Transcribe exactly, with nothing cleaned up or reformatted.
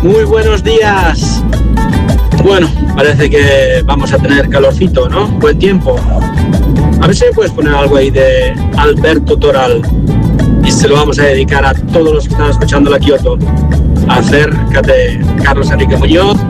Muy buenos días. Bueno, parece que vamos a tener calorcito, ¿no? Buen tiempo. A ver si me puedes poner algo ahí de Alberto Toral. Y se lo vamos a dedicar a todos los que están escuchando la Kioto. Acércate, Carlos Enrique Muñoz.